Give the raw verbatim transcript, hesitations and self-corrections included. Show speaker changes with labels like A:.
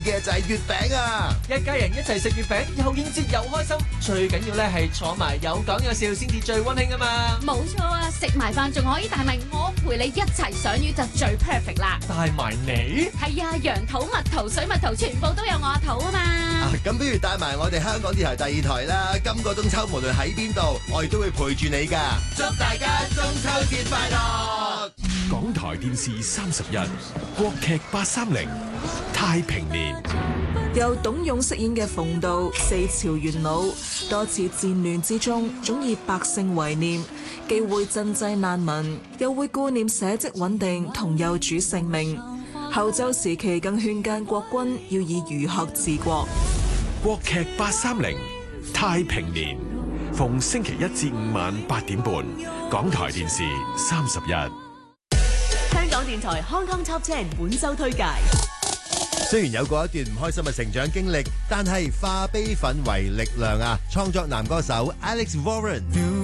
A: 嘅就係月餅啊！
B: 一家人一齊食月餅，又應節又開心。最緊要咧係坐埋有講有笑先至最溫馨啊嘛！
C: 冇錯啊，食埋飯仲可以帶埋我陪你一齊賞月就最 perfect 啦！
B: 帶埋你？
C: 係啊，羊肚、蜜桃、水蜜桃全部都有我肚啊嘛！
A: 啊，咁不如帶埋我哋香港電台第二台啦！今個中秋無論喺邊度，我哋都會陪住你噶。祝大家中秋節快樂！
D: 港台電視三十一，國劇八三零，太平年。
E: 由董勇飾演嘅馮道，四朝元老，多次戰亂之中，總以百姓為念，既會賑濟難民，又會顧念社稷穩定同幼主性命。後周時期更勸諫國君要以儒學治國。
D: 國劇八三零，太平年，逢星期一至五晚八點半，港台電視三十一。
F: 香港電台 Hong Kong Top Ten 本周推介。
A: 雖然有過一段唔開心嘅成長經歷，但係化悲憤為力量啊！創作男歌手 Alex Warren。